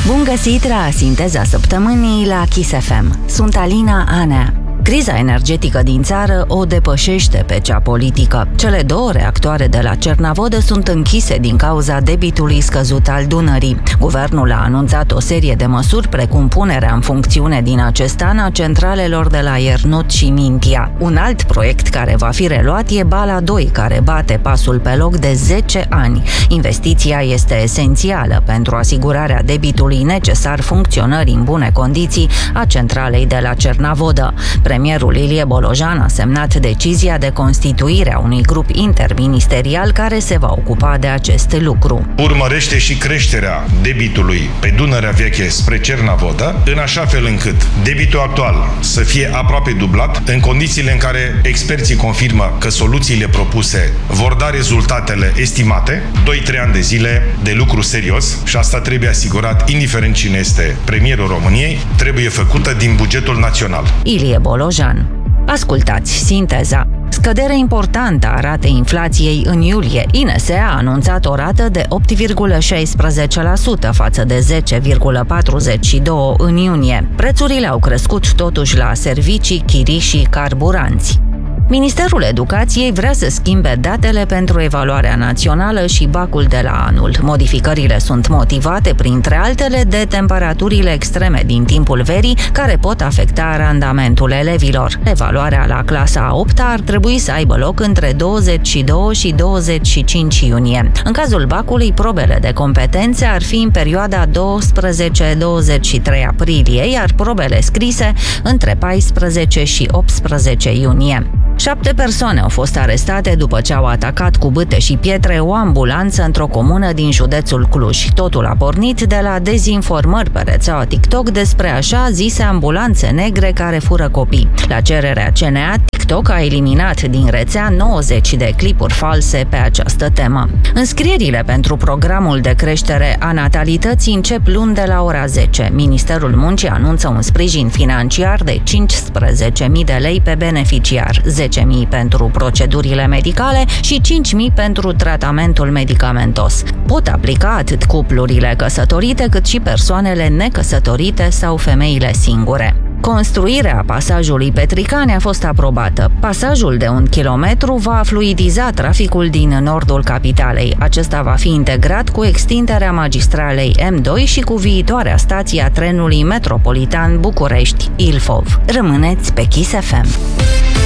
Bun găsit la Sinteza Săptămânii la Kiss FM. Sunt Alina Anea. Criza energetică din țară o depășește pe cea politică. Cele 2 reactoare de la Cernavodă sunt închise din cauza debitului scăzut al Dunării. Guvernul a anunțat o serie de măsuri, precum punerea în funcțiune din acest an a centralelor de la Iernut și Mintia. Un alt proiect care va fi reluat e Bala 2, care bate pasul pe loc de 10 ani. Investiția este esențială pentru asigurarea debitului necesar funcționării în bune condiții a centralei de la Cernavodă. Premierul Ilie Bolojan a semnat decizia de constituire a unui grup interministerial care se va ocupa de acest lucru. Urmărește și creșterea debitului pe Dunărea Veche spre Cernavodă, în așa fel încât debitul actual să fie aproape dublat, în condițiile în care experții confirmă că soluțiile propuse vor da rezultatele estimate, 2-3 ani de zile de lucru serios, și asta trebuie asigurat, indiferent cine este premierul României, trebuie făcută din bugetul național. Ilie Bolojan. Ascultați Sinteza. Scădere importantă a ratei inflației în iulie. INS a anunțat o rată de 8,16% față de 10,42% în iunie. Prețurile au crescut totuși la servicii, chirii și carburanți. Ministerul Educației vrea să schimbe datele pentru evaluarea națională și bacul de la anul. Modificările sunt motivate, printre altele, de temperaturile extreme din timpul verii, care pot afecta randamentul elevilor. Evaluarea la clasa a 8-a ar trebui să aibă loc între 22 și 25 iunie. În cazul bacului, probele de competențe ar fi în perioada 12-23 aprilie, iar probele scrise între 14 și 18 iunie. 7 persoane au fost arestate după ce au atacat cu bâte și pietre o ambulanță într-o comună din județul Cluj. Totul a pornit de la dezinformări pe rețeaua TikTok despre așa zise ambulanțe negre care fură copii. La cererea CNA, TikTok a eliminat din rețea 90 de clipuri false pe această temă. Înscrierile pentru programul de creștere a natalității încep luni de la ora 10. Ministerul Muncii anunță un sprijin financiar de 15.000 de lei pe beneficiar, 10.000 pentru procedurile medicale și 5.000 pentru tratamentul medicamentos. Pot aplica atât cuplurile căsătorite cât și persoanele necăsătorite sau femeile singure. Construirea pasajului Petricani a fost aprobată. Pasajul de 1 kilometru va fluidiza traficul din nordul capitalei. Acesta va fi integrat cu extinderea magistralei M2 și cu viitoarea stație a trenului metropolitan București-Ilfov. Rămâneți pe Kiss FM.